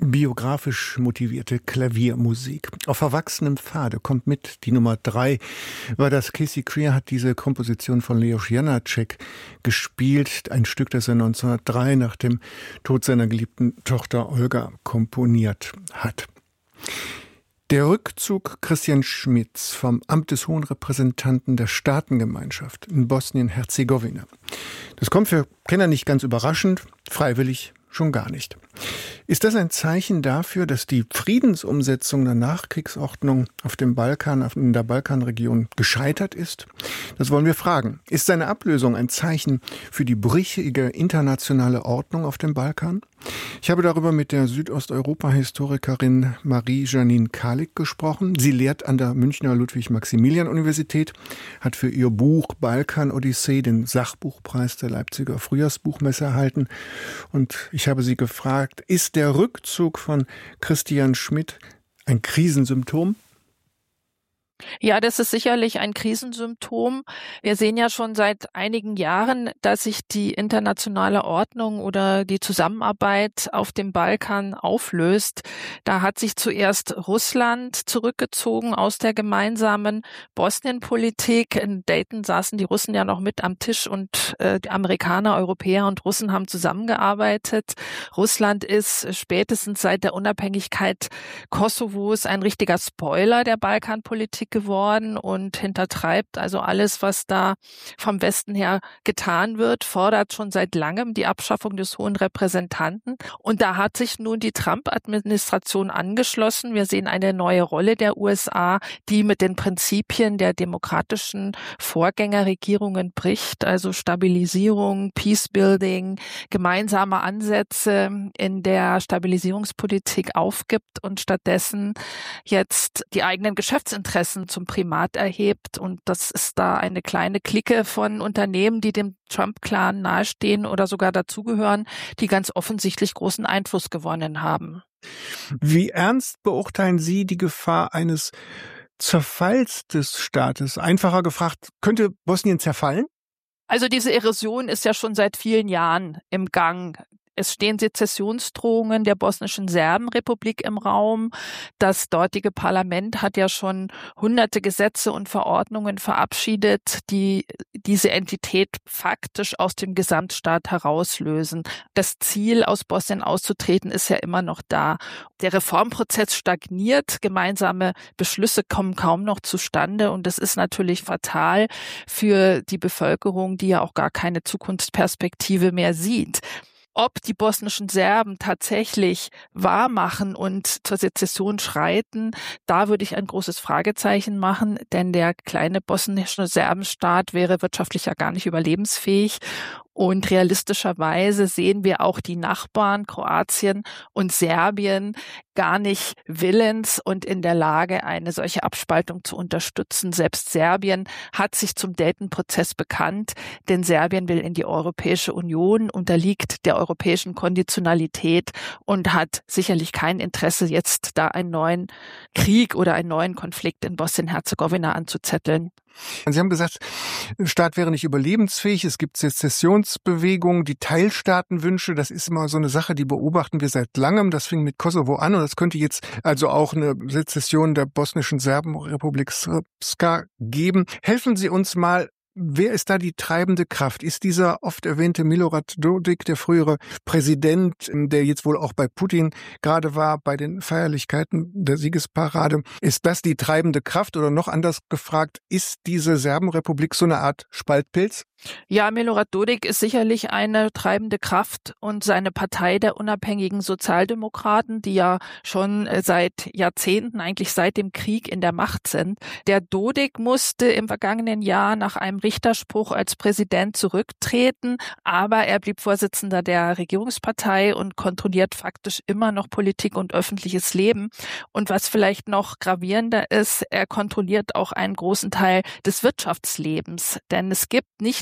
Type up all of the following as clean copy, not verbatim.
Biografisch motivierte Klaviermusik. Auf verwachsenem Pfade kommt mit. Die Nummer 3 war das. Casey Creer hat diese Komposition von Leos Janáček gespielt. Ein Stück, das er 1903 nach dem Tod seiner geliebten Tochter Olga komponiert hat. Der Rückzug Christian Schmidts vom Amt des Hohen Repräsentanten der Staatengemeinschaft in Bosnien-Herzegowina. Das kommt für Kenner nicht ganz überraschend, freiwillig schon gar nicht. Ist das ein Zeichen dafür, dass die Friedensumsetzung der Nachkriegsordnung auf dem Balkan, in der Balkanregion gescheitert ist? Das wollen wir fragen. Ist seine Ablösung ein Zeichen für die brüchige internationale Ordnung auf dem Balkan? Ich habe darüber mit der Südosteuropa-Historikerin Marie-Janine Kalik gesprochen. Sie lehrt an der Münchner Ludwig-Maximilian-Universität, hat für ihr Buch Balkan-Odyssee den Sachbuchpreis der Leipziger Frühjahrsbuchmesse erhalten. Und ich habe sie gefragt, ist der Rückzug von Christian Schmidt ein Krisensymptom? Ja, das ist sicherlich ein Krisensymptom. Wir sehen ja schon seit einigen Jahren, dass sich die internationale Ordnung oder die Zusammenarbeit auf dem Balkan auflöst. Da hat sich zuerst Russland zurückgezogen aus der gemeinsamen Bosnienpolitik. In Dayton saßen die Russen ja noch mit am Tisch und die Amerikaner, Europäer und Russen haben zusammengearbeitet. Russland ist spätestens seit der Unabhängigkeit Kosovos ein richtiger Spoiler der Balkanpolitik geworden und hintertreibt also alles, was da vom Westen her getan wird, fordert schon seit langem die Abschaffung des Hohen Repräsentanten. Und da hat sich nun die Trump-Administration angeschlossen. Wir sehen eine neue Rolle der USA, die mit den Prinzipien der demokratischen Vorgängerregierungen bricht, also Stabilisierung, Peacebuilding, gemeinsame Ansätze in der Stabilisierungspolitik aufgibt und stattdessen jetzt die eigenen Geschäftsinteressen zum Primat erhebt. Und das ist da eine kleine Clique von Unternehmen, die dem Trump-Clan nahestehen oder sogar dazugehören, die ganz offensichtlich großen Einfluss gewonnen haben. Wie ernst beurteilen Sie die Gefahr eines Zerfalls des Staates? Einfacher gefragt, könnte Bosnien zerfallen? Also diese Erosion ist ja schon seit vielen Jahren im Gang. Es stehen Sezessionsdrohungen der bosnischen Serbenrepublik im Raum. Das dortige Parlament hat ja schon hunderte Gesetze und Verordnungen verabschiedet, die diese Entität faktisch aus dem Gesamtstaat herauslösen. Das Ziel, aus Bosnien auszutreten, ist ja immer noch da. Der Reformprozess stagniert, gemeinsame Beschlüsse kommen kaum noch zustande und das ist natürlich fatal für die Bevölkerung, die ja auch gar keine Zukunftsperspektive mehr sieht. Ob die bosnischen Serben tatsächlich wahrmachen und zur Sezession schreiten, da würde ich ein großes Fragezeichen machen, denn der kleine bosnische Serbenstaat wäre wirtschaftlich ja gar nicht überlebensfähig. Und realistischerweise sehen wir auch die Nachbarn Kroatien und Serbien gar nicht willens und in der Lage, eine solche Abspaltung zu unterstützen. Selbst Serbien hat sich zum Dayton-Prozess bekannt, denn Serbien will in die Europäische Union, unterliegt der europäischen Konditionalität und hat sicherlich kein Interesse, jetzt da einen neuen Krieg oder einen neuen Konflikt in Bosnien-Herzegowina anzuzetteln. Sie haben gesagt, der Staat wäre nicht überlebensfähig. Es gibt Sezessionsbewegungen, die Teilstaatenwünsche. Das ist immer so eine Sache, die beobachten wir seit langem. Das fing mit Kosovo an und das könnte jetzt also auch eine Sezession der bosnischen Serbenrepublik Srpska geben. Helfen Sie uns mal. Wer ist da die treibende Kraft? Ist dieser oft erwähnte Milorad Dodik, der frühere Präsident, der jetzt wohl auch bei Putin gerade war, bei den Feierlichkeiten der Siegesparade, ist das die treibende Kraft? Oder noch anders gefragt, ist diese Serbenrepublik so eine Art Spaltpilz? Ja, Milorad Dodik ist sicherlich eine treibende Kraft und seine Partei der unabhängigen Sozialdemokraten, die ja schon seit Jahrzehnten, eigentlich seit dem Krieg in der Macht sind. Der Dodik musste im vergangenen Jahr nach einem Richterspruch als Präsident zurücktreten, aber er blieb Vorsitzender der Regierungspartei und kontrolliert faktisch immer noch Politik und öffentliches Leben. Und was vielleicht noch gravierender ist, er kontrolliert auch einen großen Teil des Wirtschaftslebens, denn es gibt nicht nur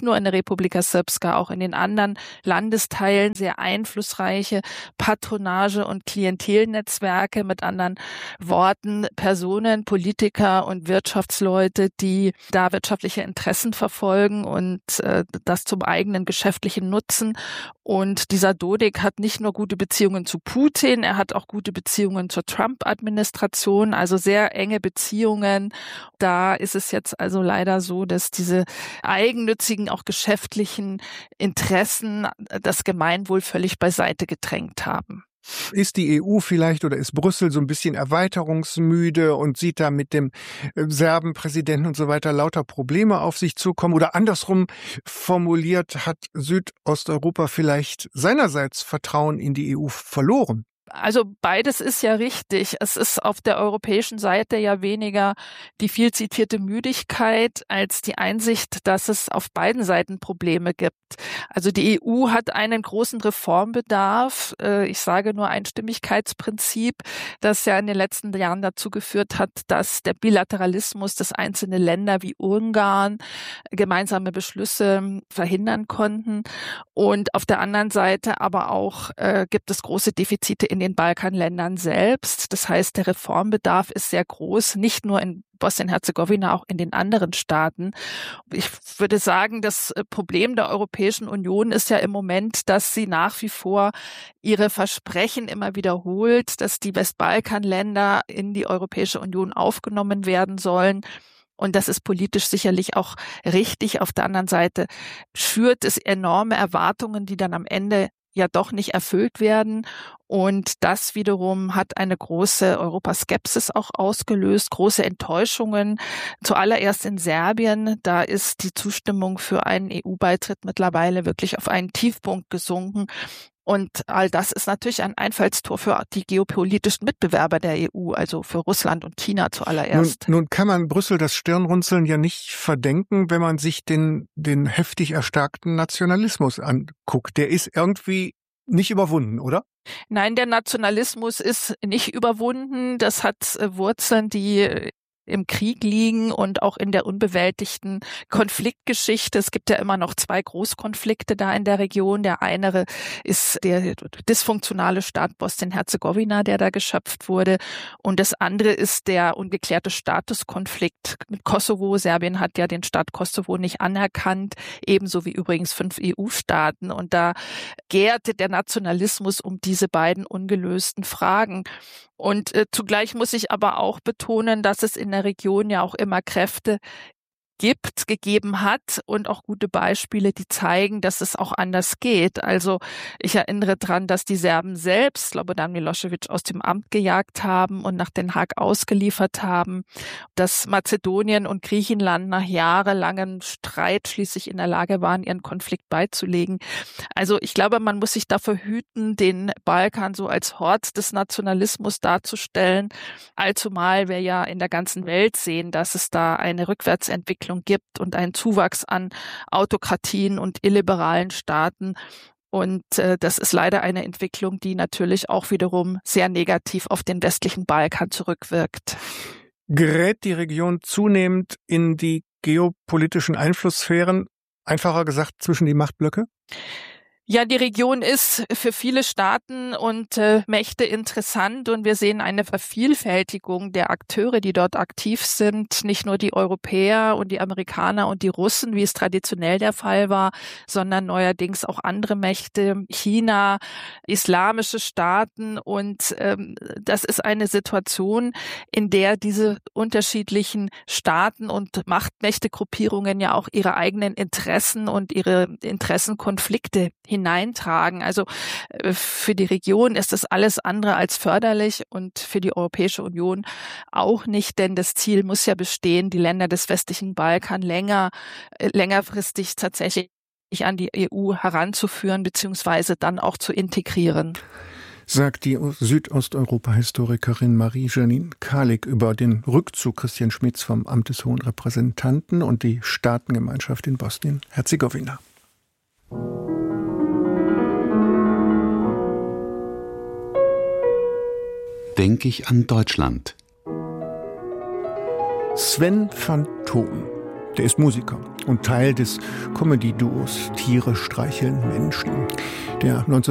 nur in der Republika Srpska, auch in den anderen Landesteilen sehr einflussreiche Patronage- und Klientelnetzwerke, mit anderen Worten Personen, Politiker und Wirtschaftsleute, die da wirtschaftliche Interessen verfolgen und das zum eigenen geschäftlichen Nutzen. Und dieser Dodik hat nicht nur gute Beziehungen zu Putin, er hat auch gute Beziehungen zur Trump-Administration, also sehr enge Beziehungen. Da ist es jetzt also leider so, dass diese eigennützigen, auch geschäftlichen Interessen das Gemeinwohl völlig beiseite gedrängt haben. Ist die EU vielleicht oder ist Brüssel so ein bisschen erweiterungsmüde und sieht da mit dem Serbenpräsidenten und so weiter lauter Probleme auf sich zukommen? Oder andersrum formuliert, hat Südosteuropa vielleicht seinerseits Vertrauen in die EU verloren? Also beides ist ja richtig. Es ist auf der europäischen Seite ja weniger die viel zitierte Müdigkeit als die Einsicht, dass es auf beiden Seiten Probleme gibt. Also die EU hat einen großen Reformbedarf. Ich sage nur Einstimmigkeitsprinzip, das ja in den letzten Jahren dazu geführt hat, dass der Bilateralismus, dass einzelne Länder wie Ungarn gemeinsame Beschlüsse verhindern konnten. Und auf der anderen Seite aber auch gibt es große Defizite in den Balkanländern selbst. Das heißt, der Reformbedarf ist sehr groß, nicht nur in Bosnien-Herzegowina, auch in den anderen Staaten. Ich würde sagen, das Problem der Europäischen Union ist ja im Moment, dass sie nach wie vor ihre Versprechen immer wiederholt, dass die Westbalkanländer in die Europäische Union aufgenommen werden sollen. Und das ist politisch sicherlich auch richtig. Auf der anderen Seite schürt es enorme Erwartungen, die dann am Ende ja doch nicht erfüllt werden. Und das wiederum hat eine große Europaskepsis auch ausgelöst, große Enttäuschungen. Zuallererst in Serbien, da ist die Zustimmung für einen EU-Beitritt mittlerweile wirklich auf einen Tiefpunkt gesunken. Und all das ist natürlich ein Einfallstor für die geopolitischen Mitbewerber der EU, also für Russland und China zuallererst. Nun kann man Brüssel das Stirnrunzeln ja nicht verdenken, wenn man sich den heftig erstarkten Nationalismus anguckt. Der ist irgendwie nicht überwunden, oder? Nein, der Nationalismus ist nicht überwunden. Das hat Wurzeln, die im Krieg liegen und auch in der unbewältigten Konfliktgeschichte. Es gibt ja immer noch 2 Großkonflikte da in der Region. Der eine ist der dysfunktionale Staat Bosnien-Herzegowina, der da geschöpft wurde. Und das andere ist der ungeklärte Statuskonflikt mit Kosovo. Serbien hat ja den Staat Kosovo nicht anerkannt, ebenso wie übrigens 5 EU-Staaten. Und da gärte der Nationalismus um diese beiden ungelösten Fragen. Und zugleich muss ich aber auch betonen, dass es in der Region ja auch immer Kräfte gegeben hat und auch gute Beispiele, die zeigen, dass es auch anders geht. Also ich erinnere daran, dass die Serben selbst Slobodan Milošević aus dem Amt gejagt haben und nach Den Haag ausgeliefert haben, dass Mazedonien und Griechenland nach jahrelangem Streit schließlich in der Lage waren, ihren Konflikt beizulegen. Also ich glaube, man muss sich dafür hüten, den Balkan so als Hort des Nationalismus darzustellen, allzumal wir ja in der ganzen Welt sehen, dass es da eine Rückwärtsentwicklung gibt und einen Zuwachs an Autokratien und illiberalen Staaten. Und das ist leider eine Entwicklung, die natürlich auch wiederum sehr negativ auf den westlichen Balkan zurückwirkt. Gerät die Region zunehmend in die geopolitischen Einflusssphären, einfacher gesagt zwischen die Machtblöcke? Ja, die Region ist für viele Staaten und Mächte interessant und wir sehen eine Vervielfältigung der Akteure, die dort aktiv sind. Nicht nur die Europäer und die Amerikaner und die Russen, wie es traditionell der Fall war, sondern neuerdings auch andere Mächte, China, islamische Staaten. Und das ist eine Situation, in der diese unterschiedlichen Staaten und Machtmächtegruppierungen ja auch ihre eigenen Interessen und ihre Interessenkonflikte hineintragen. Also für die Region ist das alles andere als förderlich und für die Europäische Union auch nicht, denn das Ziel muss ja bestehen, die Länder des westlichen Balkan längerfristig tatsächlich an die EU heranzuführen beziehungsweise dann auch zu integrieren. Sagt die Südosteuropa-Historikerin Marie-Janine Kalik über den Rückzug Christian Schmidts vom Amt des Hohen Repräsentanten und die Staatengemeinschaft in Bosnien-Herzegowina. Denke ich an Deutschland. Sven Phantom. Der ist Musiker und Teil des Comedy-Duos Tiere streicheln Menschen, der